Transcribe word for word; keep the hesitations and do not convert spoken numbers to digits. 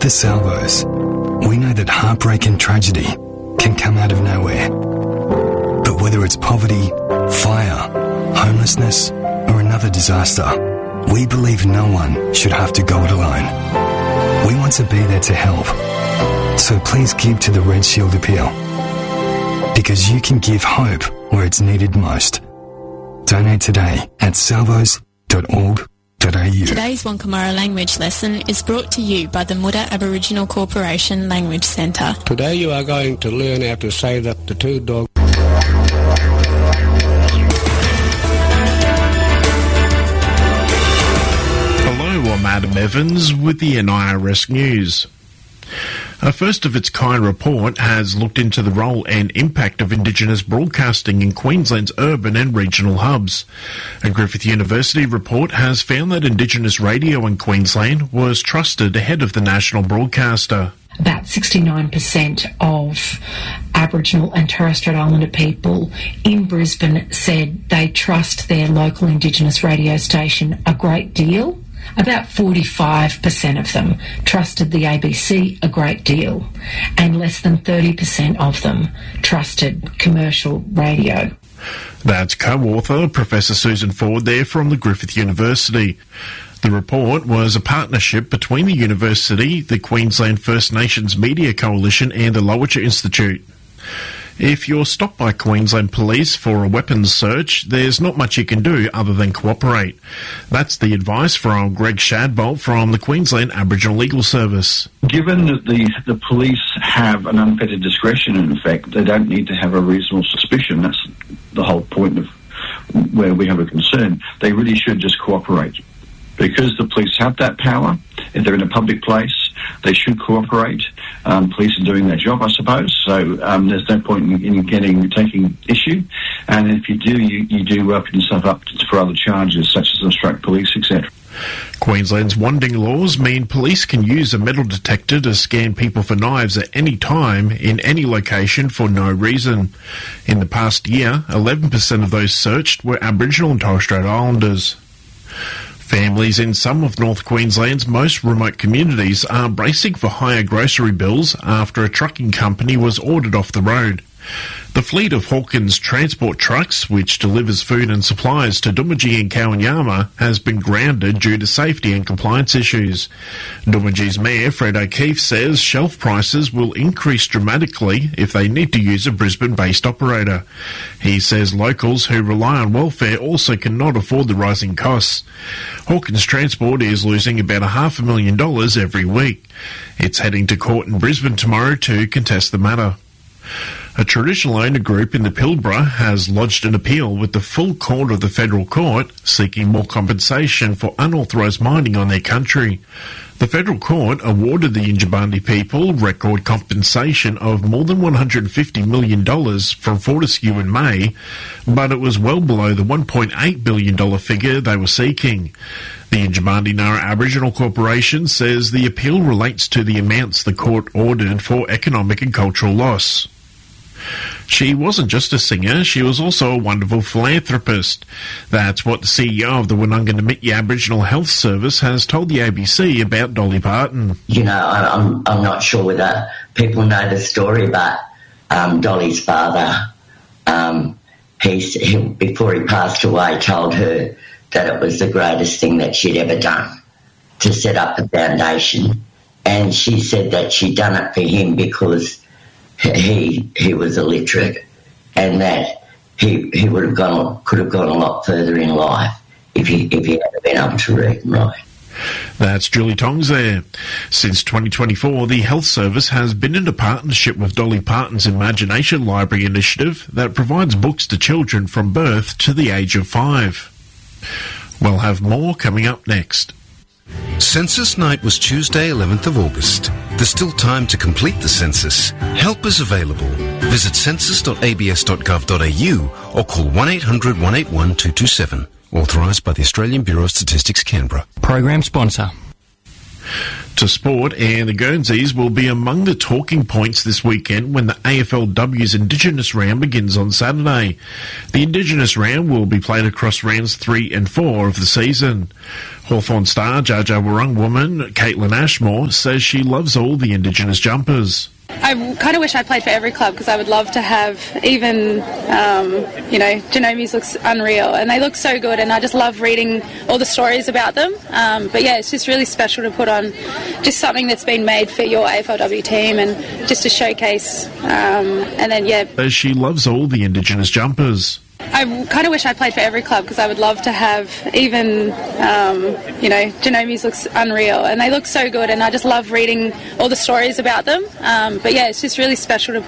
the Salvos, we know that heartbreak and tragedy can come out of nowhere. But whether it's poverty, fire, homelessness, or another disaster, we believe no one should have to go it alone. We want to be there to help. So please give to the Red Shield Appeal. Because you can give hope where it's needed most. Donate today at salvos dot org dot a u. Today's Wankamara language lesson is brought to you by the Muda Aboriginal Corporation Language Centre. Today you are going to learn how to say that the two dogs... Hello, I'm Adam Evans with the N I R S News. A first-of-its-kind report has looked into the role and impact of Indigenous broadcasting in Queensland's urban and regional hubs. A Griffith University report has found that Indigenous radio in Queensland was trusted ahead of the national broadcaster. About sixty-nine percent of Aboriginal and Torres Strait Islander people in Brisbane said they trust their local Indigenous radio station a great deal. About forty-five percent of them trusted the A B C a great deal, and less than thirty percent of them trusted commercial radio. That's co-author Professor Susan Ford there from the Griffith University. The report was a partnership between the university, the Queensland First Nations Media Coalition and the Lowitja Institute. If you're stopped by Queensland Police for a weapons search, there's not much you can do other than cooperate. That's the advice from Greg Shadbolt from the Queensland Aboriginal Legal Service. Given that the, the police have an unfettered discretion, in effect, they don't need to have a reasonable suspicion. That's the whole point of where we have a concern. They really should just cooperate. Because the police have that power, if they're in a public place, they should cooperate. Um, police are doing their job, I suppose, so um, there's no point in, in getting taking issue. And if you do, you, you do open yourself up for other charges, such as obstruct police, et cetera. Queensland's wanding laws mean police can use a metal detector to scan people for knives at any time, in any location, for no reason. In the past year, eleven percent of those searched were Aboriginal and Torres Strait Islanders. Families in some of North Queensland's most remote communities are bracing for higher grocery bills after a trucking company was ordered off the road. The fleet of Hawkins transport trucks, which delivers food and supplies to Doomadgee and Kowanyama, has been grounded due to safety and compliance issues. Doomadgee's Mayor Fred O'Keefe says shelf prices will increase dramatically if they need to use a Brisbane-based operator. He says locals who rely on welfare also cannot afford the rising costs. Hawkins Transport is losing about a half a million dollars every week. It's heading to court in Brisbane tomorrow to contest the matter. A traditional owner group in the Pilbara has lodged an appeal with the full court of the federal court seeking more compensation for unauthorised mining on their country. The federal court awarded the Yindjibarndi people record compensation of more than one hundred fifty million dollars from Fortescue in May, but it was well below the one point eight billion dollars figure they were seeking. The Yindjibarndi Nara Aboriginal Corporation says the appeal relates to the amounts the court ordered for economic and cultural loss. She wasn't just a singer, she was also a wonderful philanthropist. That's what the C E O of the Woononga-Namitji Aboriginal Health Service has told the A B C about Dolly Parton. You know, I'm I'm not sure whether people know the story about um, Dolly's father. Um, he, he, before he passed away, told her that it was the greatest thing that she'd ever done to set up a foundation. And she said that she'd done it for him because he he was illiterate, and that he he would have gone could have gone a lot further in life if he if he had been able to read and write. That's Julie Tongs there. Since twenty twenty-four, the Health Service has been in a partnership with Dolly Parton's Imagination Library initiative that provides books to children from birth to the age of five. We'll have more coming up next. Census night was Tuesday, eleventh of August. There's still time to complete the census. Help is available. Visit census dot a b s dot gov dot a u or call one eight hundred one eight one two two seven. Authorised by the Australian Bureau of Statistics, Canberra. Program sponsor. To sport, and the Guernseys will be among the talking points this weekend when the A F L W's Indigenous Round begins on Saturday. The Indigenous Round will be played across rounds three and four of the season. Hawthorn star Jar Jar Wurrung woman Caitlin Ashmore says she loves all the Indigenous jumpers. I kind of wish I played for every club because I would love to have even, um, you know, Genomi's looks unreal and they look so good and I just love reading all the stories about them. Um, but yeah, it's just really special to put on just something that's been made for your A F L W team and just to showcase. Um, and then, yeah. As she loves all the Indigenous jumpers. I kind of wish I played for every club because I would love to have even, um, you know, Genomi's looks unreal and they look so good and I just love reading all the stories about them. Um, but yeah, it's just really special to